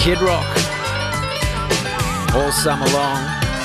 Kid Rock. All summer long.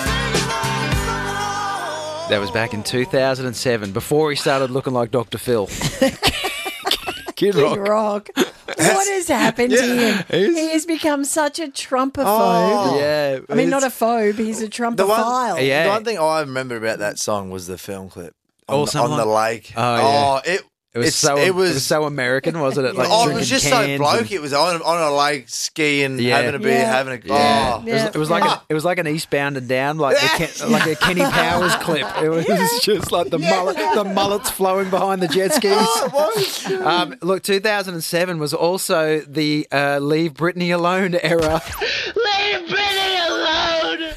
That was back in 2007, before he started looking like Dr. Phil. Kid Rock. Kid Rock. What has happened to him? He has become such a Trumpophobe. Oh, Yeah. I mean, not a phobe, he's a Trumpophile. Yeah. The one thing I remember about that song was the film clip All on summer the long? lake. Oh, yeah. It was It so American, wasn't it? Like it was just so drinking blokey. cans It was on a lake skiing, Yeah. having a beer, Yeah. having a Yeah. oh. Yeah. It was like an Eastbound and Down, like like a Kenny Powers clip. It was just like the mullets flowing behind the jet skis. Look, 2007 was also the Leave Britney Alone era. Leave Britney alone!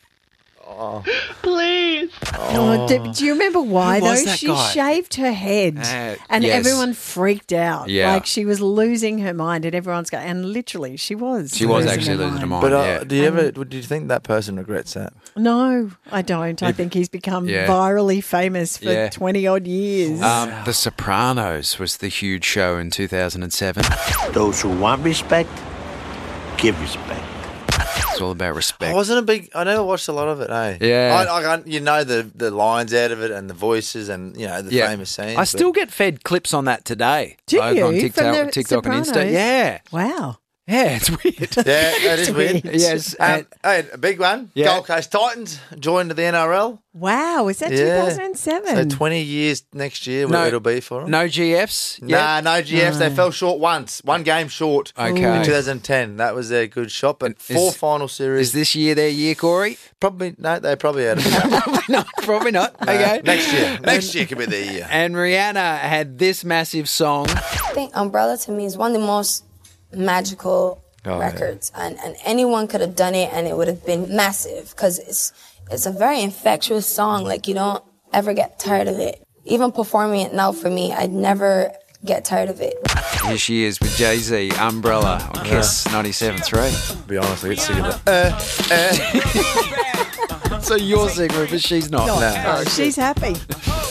Please! Oh, do you remember why, Who was though? that She guy? shaved her head and yes. everyone freaked out. Yeah. Like she was losing her mind and everyone's going, and literally she was. She was actually losing her mind. But yeah. do you think that person regrets that? No, I don't. I think he's become Yeah. virally famous for Yeah. 20 odd years. The Sopranos was the huge show in 2007. Those who want respect, give respect. It's all about respect. I never watched a lot of it, eh? Yeah. I you know the lines out of it and the voices and, you know, the famous scenes. I still get fed clips on that today. Do Over you? on TikTok, From the TikTok and Insta. Sopranos? Yeah. Wow. Yeah, it's weird. Yeah, that is weird. Yes. Hey, a big one. Yeah. Gold Coast Titans joined the NRL. Wow. Was that Yeah. 2007? So 20 years next year, No. it'll be for them. No GFs? yet? No GFs. They fell short once. One game short Okay. in 2010. That was their good shot. But four final series. Is this year their year, Corey? Probably, no, they probably had it. Probably not. Okay. Next year. Next year could be their year. And Rihanna had this massive song. I think Umbrella to me is one of the most magical records, and anyone could have done it and it would have been massive because it's a very infectious song. Like, you don't ever get tired of it. Even performing it now, for me, I'd never get tired of it. Here she is with Jay-Z, Umbrella on Kiss 97.3. To be honest, I get sick of it. So you're sick of it, but she's not. Oh, she's happy.